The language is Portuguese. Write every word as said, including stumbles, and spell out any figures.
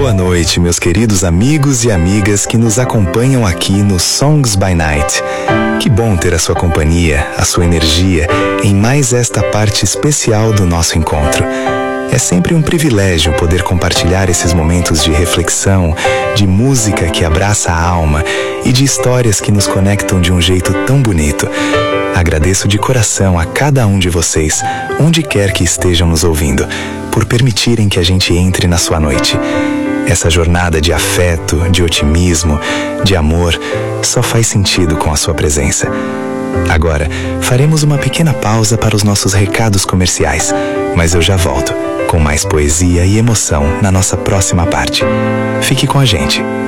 Boa noite, meus queridos amigos e amigas que nos acompanham aqui no Songs by Night. Que bom ter a sua companhia, a sua energia em mais esta parte especial do nosso encontro. É sempre um privilégio poder compartilhar esses momentos de reflexão, de música que abraça a alma e de histórias que nos conectam de um jeito tão bonito. Agradeço de coração a cada um de vocês, onde quer que estejam nos ouvindo, por permitirem que a gente entre na sua noite. Essa jornada de afeto, de otimismo, de amor, só faz sentido com a sua presença. Agora, faremos uma pequena pausa para os nossos recados comerciais, mas eu já volto, com mais poesia e emoção na nossa próxima parte. Fique com a gente.